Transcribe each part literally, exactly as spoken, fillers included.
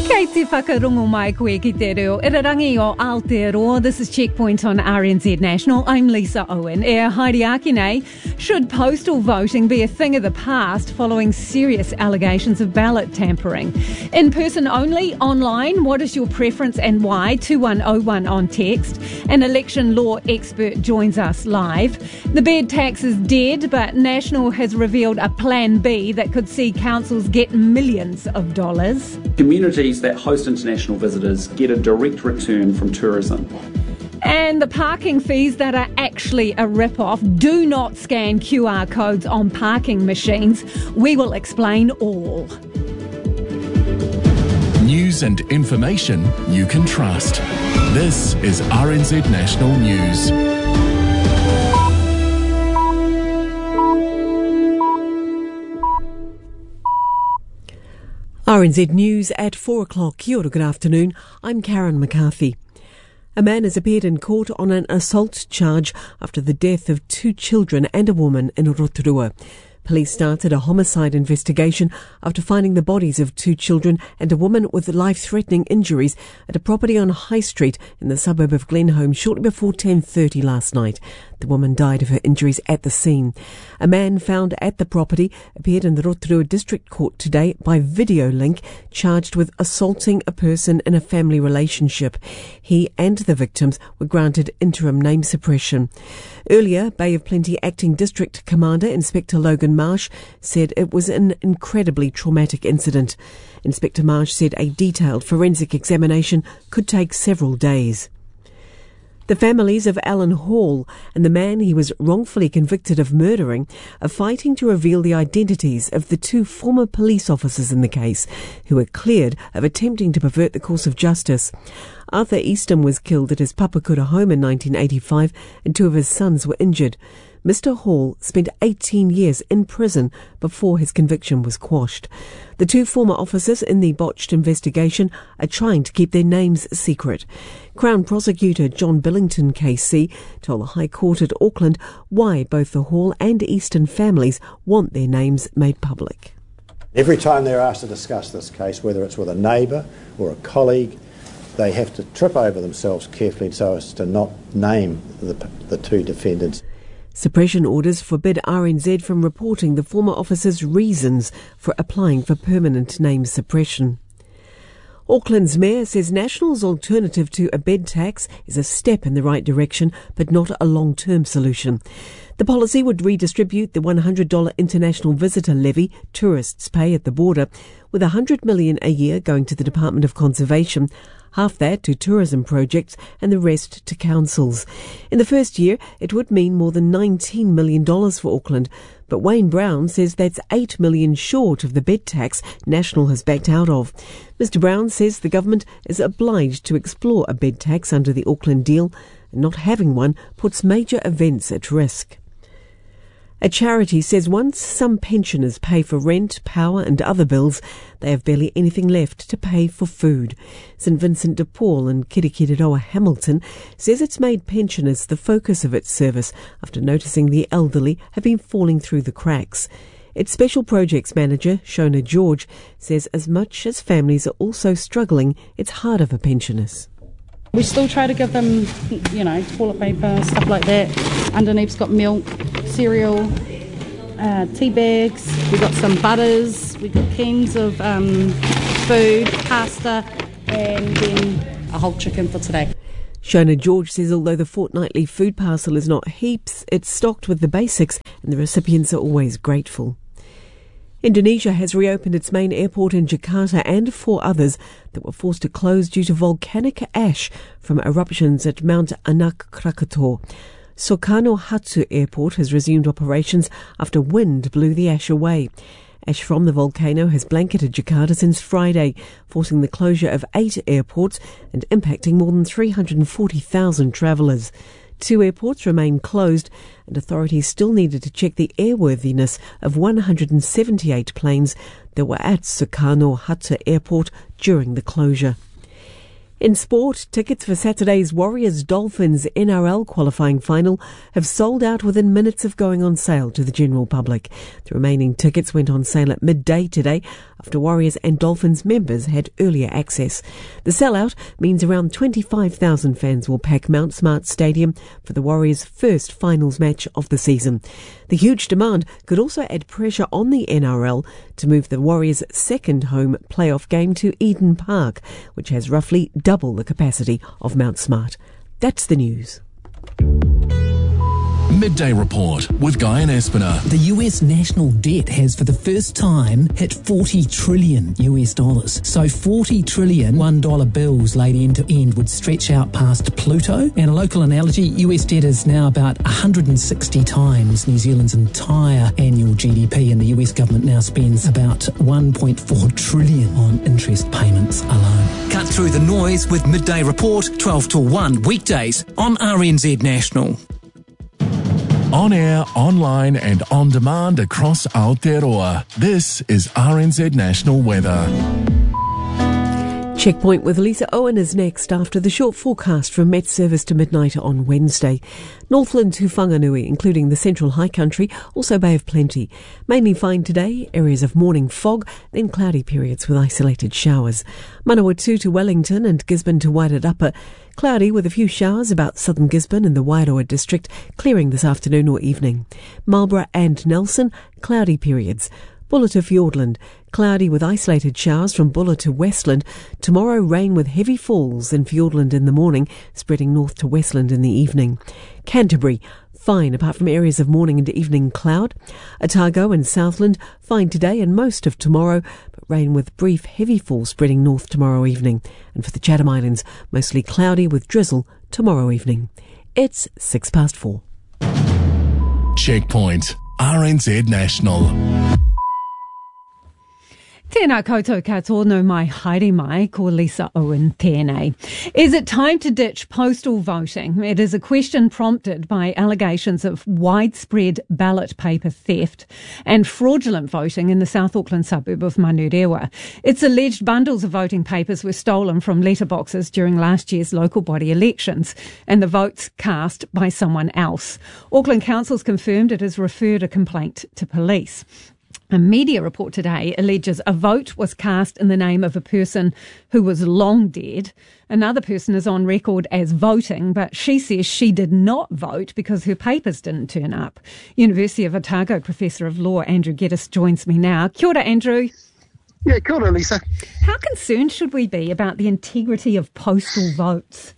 Kei te whakarungo mai koe ki te reo. Irarangi o Aotearoa. This is Checkpoint on R N Z National. I'm Lisa Owen. E Haere Ake nei. Should postal voting be a thing of the past following serious allegations of ballot tampering? In person only, online, what is your preference and why? two one oh one on text. An election law expert joins us live. The bed tax is dead, but National has revealed a plan B that could see councils get millions of dollars. Communities that host international visitors get a direct return from tourism. And the parking fees that are actually a rip-off. Do not scan Q R codes on parking machines. We will explain all. News and information you can trust. This is R N Z National News. R N Z News at four o'clock. Kia ora, good afternoon. I'm Karen McCarthy. A man has appeared in court on an assault charge after the death of two children and a woman in Rotorua. Police started a homicide investigation after finding the bodies of two children and a woman with life-threatening injuries at a property on High Street in the suburb of Glenholme shortly before ten thirty last night. The woman died of her injuries at the scene. A man found at the property appeared in the Rotorua District Court today by video link, charged with assaulting a person in a family relationship. He and the victims were granted interim name suppression. Earlier, Bay of Plenty Acting District Commander Inspector Logan Marsh said it was an incredibly traumatic incident. Inspector Marsh said a detailed forensic examination could take several days. The families of Alan Hall and the man he was wrongfully convicted of murdering are fighting to reveal the identities of the two former police officers in the case who were cleared of attempting to pervert the course of justice. Arthur Easton was killed at his Papakura home in nineteen eighty-five and two of his sons were injured. Mister Hall spent eighteen years in prison before his conviction was quashed. The two former officers in the botched investigation are trying to keep their names secret. Crown Prosecutor John Billington K C told the High Court at Auckland why both the Hall and Easton families want their names made public. Every time they're asked to discuss this case, whether it's with a neighbour or a colleague, they have to trip over themselves carefully so as to not name the, the two defendants. Suppression orders forbid R N Z from reporting the former officer's reasons for applying for permanent name suppression. Auckland's mayor says National's alternative to a bed tax is a step in the right direction, but not a long-term solution. The policy would redistribute the one hundred dollars international visitor levy tourists pay at the border, with one hundred million dollars a year going to the Department of Conservation, half that to tourism projects and the rest to councils. In the first year, it would mean more than nineteen million dollars for Auckland, but Wayne Brown says that's eight million dollars short of the bed tax National has backed out of. Mister Brown says the government is obliged to explore a bed tax under the Auckland deal, and not having one puts major events at risk. A charity says once some pensioners pay for rent, power and other bills, they have barely anything left to pay for food. St Vincent de Paul in Kirikiriroa Hamilton says it's made pensioners the focus of its service after noticing the elderly have been falling through the cracks. Its Special Projects Manager, Shona George, says as much as families are also struggling, it's harder for pensioners. We still try to give them, you know, toilet paper, stuff like that. Underneath's got milk, cereal, uh, tea bags. We've got some butters. We've got cans of um, food, pasta, and then a whole chicken for today. Shona George says although the fortnightly food parcel is not heaps, it's stocked with the basics and the recipients are always grateful. Indonesia has reopened its main airport in Jakarta and four others that were forced to close due to volcanic ash from eruptions at Mount Anak Krakatau. Soekarno-Hatta Airport has resumed operations after wind blew the ash away. Ash from the volcano has blanketed Jakarta since Friday, forcing the closure of eight airports and impacting more than three hundred forty thousand travellers. Two airports remain closed, and authorities still needed to check the airworthiness of one hundred seventy-eight planes that were at Soekarno-Hatta Airport during the closure. In sport, tickets for Saturday's Warriors-Dolphins N R L qualifying final have sold out within minutes of going on sale to the general public. The remaining tickets went on sale at midday today after Warriors and Dolphins members had earlier access. The sellout means around twenty-five thousand fans will pack Mount Smart Stadium for the Warriors' first finals match of the season. The huge demand could also add pressure on the N R L to move the Warriors' second home playoff game to Eden Park, which has roughly double the capacity of Mount Smart. That's the news. Midday Report with Guy and Espiner. The U S national debt has for the first time hit forty trillion U S dollars. So forty trillion one dollar bills laid end to end would stretch out past Pluto. And a local analogy, U S debt is now about one hundred sixty times New Zealand's entire annual G D P, and the U S government now spends about one point four trillion on interest payments alone. Cut through the noise with Midday Report, twelve to one weekdays on R N Z National. On air, online and on demand across Aotearoa. This is R N Z National Weather. Checkpoint with Lisa Owen is next after the short forecast from Met Service to midnight on Wednesday. Northland to Whanganui, including the central high country, also Bay of Plenty. Mainly fine today, areas of morning fog, then cloudy periods with isolated showers. Manawatu to Wellington and Gisborne to Wairarapa. Cloudy with a few showers about southern Gisborne and the Wairoa district, clearing this afternoon or evening. Marlborough and Nelson, cloudy periods. Bulla to Fiordland, cloudy with isolated showers from Bulla to Westland. Tomorrow rain with heavy falls in Fiordland in the morning, spreading north to Westland in the evening. Canterbury, fine apart from areas of morning and evening cloud. Otago and Southland, fine today and most of tomorrow, but rain with brief heavy falls spreading north tomorrow evening. And for the Chatham Islands, mostly cloudy with drizzle tomorrow evening. It's six past four. Checkpoint, R N Z National. Tēnā koutou katoa no mai haere mai, ko Lisa Owen tēnei. Is it time to ditch postal voting? It is a question prompted by allegations of widespread ballot paper theft and fraudulent voting in the South Auckland suburb of Manurewa. It's alleged bundles of voting papers were stolen from letterboxes during last year's local body elections and the votes cast by someone else. Auckland Council's confirmed it has referred a complaint to police. A media report today alleges a vote was cast in the name of a person who was long dead. Another person is on record as voting, but she says she did not vote because her papers didn't turn up. University of Otago Professor of Law Andrew Geddes joins me now. Kia ora, Andrew. Yeah, kia ora, Lisa. How concerned should we be about the integrity of postal votes?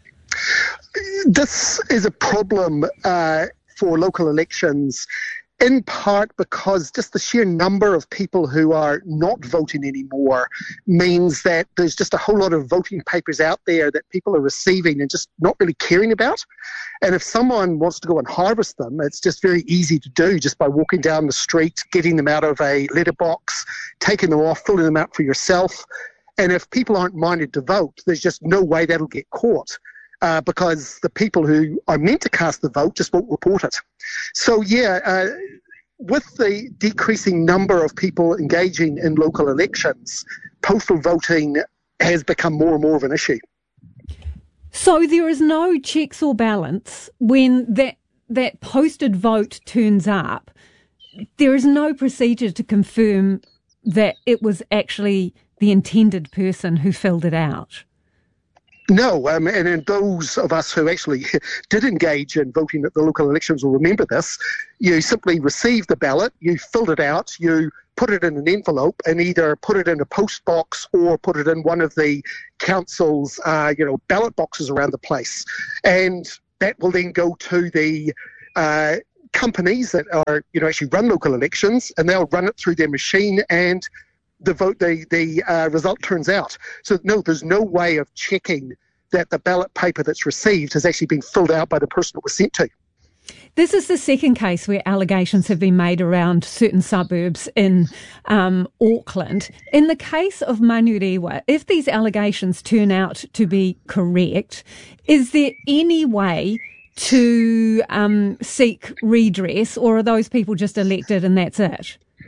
This is a problem uh, for local elections, in part because just the sheer number of people who are not voting anymore means that there's just a whole lot of voting papers out there that people are receiving and just not really caring about. And if someone wants to go and harvest them, it's just very easy to do just by walking down the street, getting them out of a letterbox, taking them off, filling them out for yourself. And if people aren't minded to vote, there's just no way that'll get caught. Uh, because the people who are meant to cast the vote just won't report it. So, yeah, uh, with the decreasing number of people engaging in local elections, postal voting has become more and more of an issue. So there is no checks or balance when that, that posted vote turns up. There is no procedure to confirm that it was actually the intended person who filled it out. No, um, and, and those of us who actually did engage in voting at the local elections will remember this. You simply received the ballot, you filled it out, you put it in an envelope and either put it in a post box or put it in one of the council's uh, you know, ballot boxes around the place. And that will then go to the uh, companies that are, you know, actually run local elections, and they'll run it through their machine and the vote, the, the uh, result turns out. So no, there's no way of checking that the ballot paper that's received has actually been filled out by the person it was sent to. This is the second case where allegations have been made around certain suburbs in um, Auckland. In the case of Manurewa, if these allegations turn out to be correct, is there any way to um, seek redress, or are those people just elected and that's it?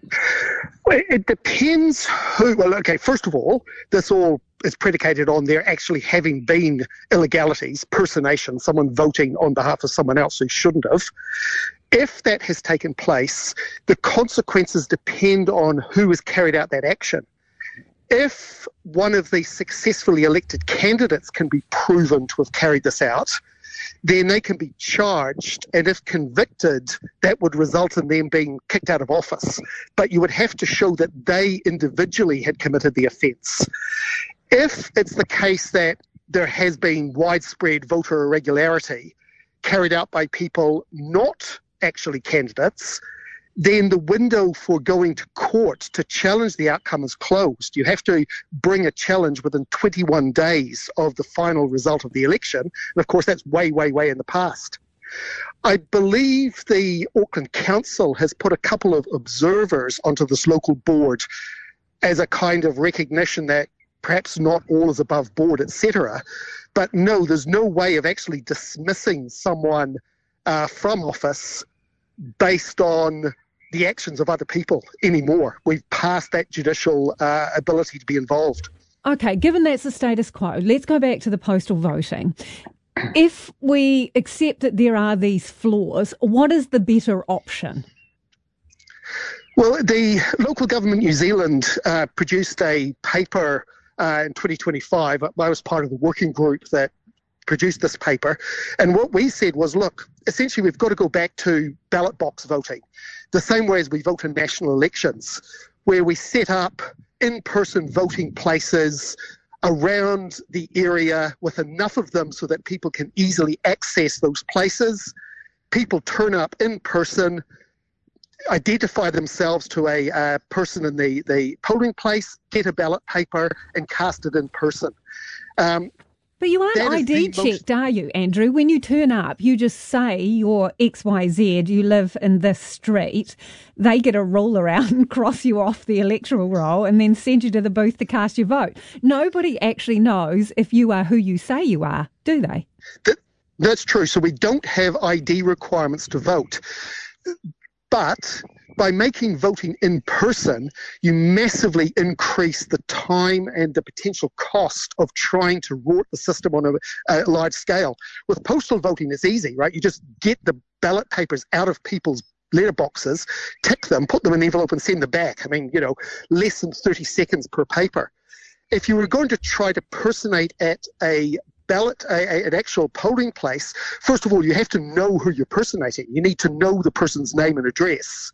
Well, it depends who. Well, okay, first of all, this all is predicated on there actually having been illegalities, personation, someone voting on behalf of someone else who shouldn't have. If that has taken place, the consequences depend on who has carried out that action. If one of the successfully elected candidates can be proven to have carried this out, then they can be charged, and if convicted, that would result in them being kicked out of office. But you would have to show that they individually had committed the offence. If it's the case that there has been widespread voter irregularity carried out by people not actually candidates, then the window for going to court to challenge the outcome is closed. You have to bring a challenge within twenty-one days of the final result of the election. And of course, that's way, way, way in the past. I believe the Auckland Council has put a couple of observers onto this local board as a kind of recognition that perhaps not all is above board, et cetera. But no, there's no way of actually dismissing someone uh, from office based on the actions of other people anymore. We've passed that judicial uh, ability to be involved. Okay, given that's the status quo, let's go back to the postal voting. If we accept that there are these flaws, what is the better option? Well, the local government New Zealand uh, produced a paper uh, in twenty twenty-five. I was part of the working group that produced this paper. And what we said was, look, essentially we've got to go back to ballot box voting, the same way as we vote in national elections, where we set up in-person voting places around the area with enough of them so that people can easily access those places. People turn up in person, identify themselves to a uh, person in the, the polling place, get a ballot paper and cast it in person. Um, But you aren't I D checked, are you, Andrew? When you turn up, you just say you're X Y Z, you live in this street. They get a ruler out and cross you off the electoral roll and then send you to the booth to cast your vote. Nobody actually knows if you are who you say you are, do they? That, that's true. So we don't have I D requirements to vote. But by making voting in person, you massively increase the time and the potential cost of trying to rort the system on a, a large scale. With postal voting, it's easy, right? You just get the ballot papers out of people's letterboxes, tick them, put them in an envelope and send them back. I mean, you know, less than thirty seconds per paper. If you were going to try to personate at a ballot, a, a, an actual polling place, first of all, you have to know who you're personating. You need to know the person's name and address.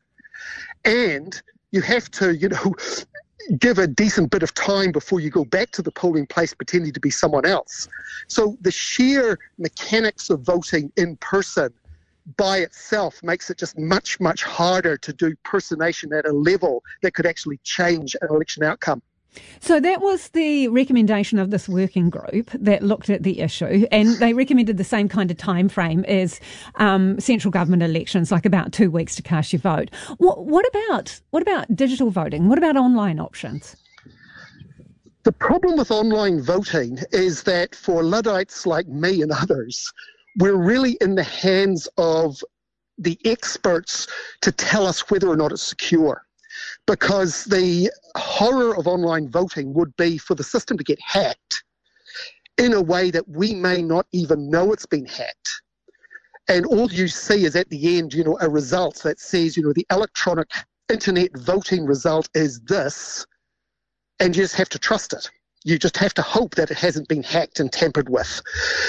And you have to, you know, give a decent bit of time before you go back to the polling place pretending to be someone else. So the sheer mechanics of voting in person by itself makes it just much, much harder to do personation at a level that could actually change an election outcome. So that was the recommendation of this working group that looked at the issue, and they recommended the same kind of time frame as um, central government elections, like about two weeks to cast your vote. What, what about what about digital voting? What about online options? The problem with online voting is that for Luddites like me and others, we're really in the hands of the experts to tell us whether or not it's secure. Because the horror of online voting would be for the system to get hacked in a way that we may not even know it's been hacked. And all you see is at the end, you know, a result that says, you know, the electronic internet voting result is this, and you just have to trust it. You just have to hope that it hasn't been hacked and tampered with.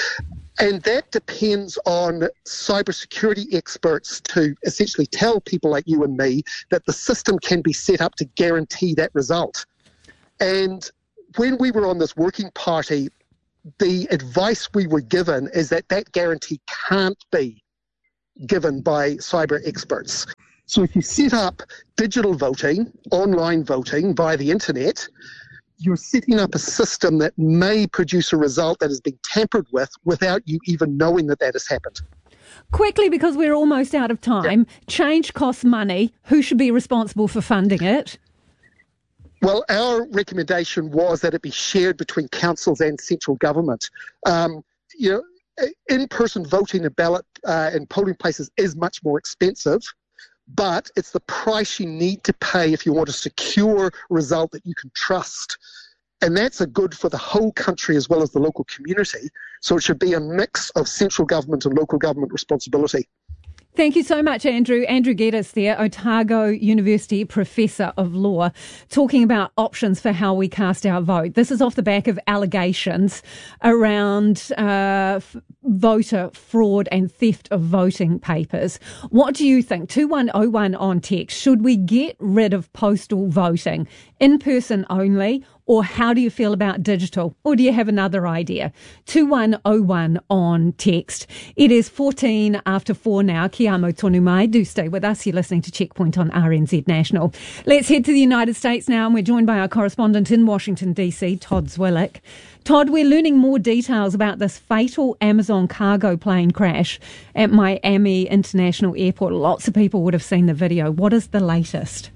And that depends on cybersecurity experts to essentially tell people like you and me that the system can be set up to guarantee that result. And when we were on this working party, the advice we were given is that that guarantee can't be given by cyber experts. So if you set up digital voting, online voting via the internet, you're setting up a system that may produce a result that has been tampered with without you even knowing that that has happened. Quickly, because we're almost out of time, yeah. Change costs money. Who should be responsible for funding it? Well, our recommendation was that it be shared between councils and central government. Um, you know, in-person voting and ballot uh, and polling places is much more expensive, but it's the price you need to pay if you want a secure result that you can trust. And that's a good for the whole country as well as the local community. So it should be a mix of central government and local government responsibility. Thank you so much, Andrew. Andrew Geddes there, Otago University Professor of Law, talking about options for how we cast our vote. This is off the back of allegations around uh, f- voter fraud and theft of voting papers. What do you think? two one oh one on text. Should we get rid of postal voting, in person only, or how do you feel about digital? Or do you have another idea? two one oh one on text. It is fourteen after four now. Ki amo tonu mai. Do stay with us. You're listening to Checkpoint on R N Z National. Let's head to the United States now, and we're joined by our correspondent in Washington, D C, Todd Zwillick. Todd, we're learning more details about this fatal Amazon cargo plane crash at Miami International Airport. Lots of people would have seen the video. What is the latest?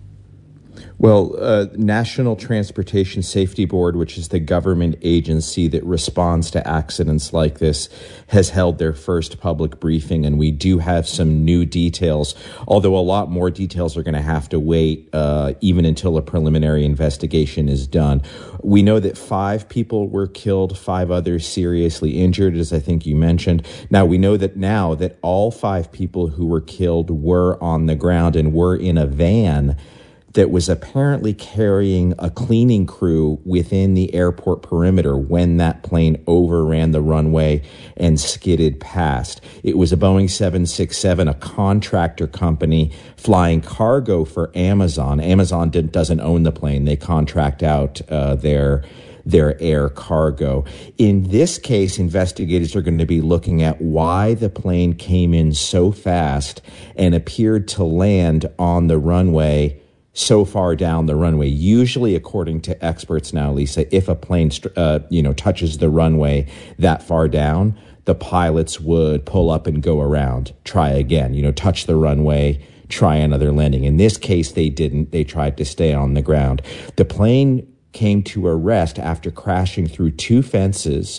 Well, uh, National Transportation Safety Board, which is the government agency that responds to accidents like this, has held their first public briefing, and we do have some new details, although a lot more details are going to have to wait uh, even until a preliminary investigation is done. We know that five people were killed, five others seriously injured, as I think you mentioned. Now, we know that now that all five people who were killed were on the ground and were in a van that was apparently carrying a cleaning crew within the airport perimeter when that plane overran the runway and skidded past. It was a Boeing seven sixty-seven, a contractor company flying cargo for Amazon. Amazon did, doesn't own the plane. They contract out uh, their their air cargo. In this case, investigators are going to be looking at why the plane came in so fast and appeared to land on the runway so far down the runway. Usually, according to experts now, Lisa, if a plane uh, you know touches the runway that far down, the pilots would pull up and go around, try again, you know, touch the runway, try another landing. In this case, they didn't. They tried to stay on the ground. The plane came to a rest after crashing through two fences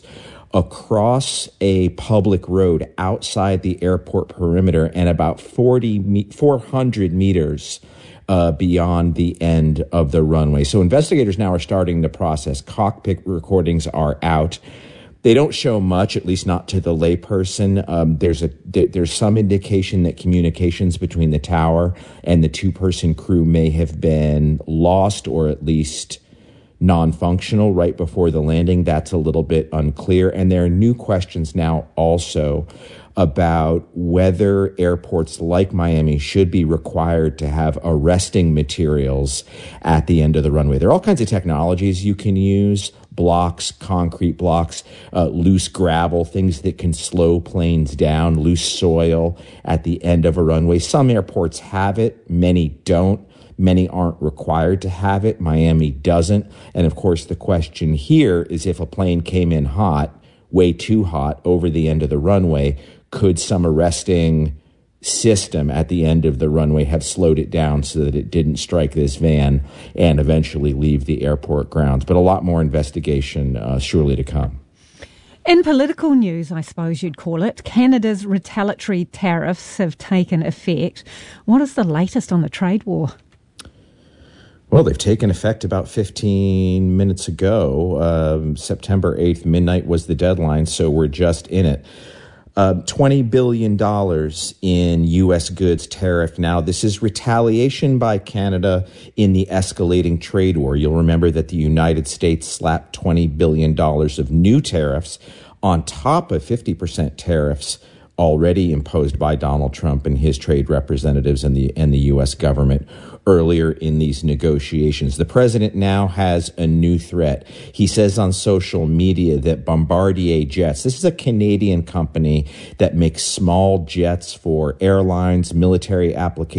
across a public road outside the airport perimeter and about forty, four hundred meters Uh, beyond the end of the runway. So investigators now are starting the process. Cockpit recordings are out. They don't show much, at least not to the layperson. Um, there's a there's some indication that communications between the tower and the two-person crew may have been lost or at least non-functional right before the landing. That's a little bit unclear. And there are new questions now also about whether airports like Miami should be required to have arresting materials at the end of the runway. There are all kinds of technologies you can use, blocks, concrete blocks, uh, loose gravel, things that can slow planes down, loose soil at the end of a runway. Some airports have it, many don't. Many aren't required to have it. Miami doesn't. And of course, the question here is if a plane came in hot, way too hot, over the end of the runway, could some arresting system at the end of the runway have slowed it down so that it didn't strike this van and eventually leave the airport grounds? But a lot more investigation uh, surely to come. In political news, I suppose you'd call it, Canada's retaliatory tariffs have taken effect. What is the latest on the trade war? Well, they've taken effect about fifteen minutes ago. Um, September eighth, midnight was the deadline, so we're just in it. Uh, twenty billion dollars in U S goods tariff. Now, this is retaliation by Canada in the escalating trade war. You'll remember that the United States slapped twenty billion dollars of new tariffs on top of fifty percent tariffs already imposed by Donald Trump and his trade representatives and the and the U S government earlier in these negotiations. The president now has a new threat. He says on social media that Bombardier Jets, this is a Canadian company that makes small jets for airlines, military applications,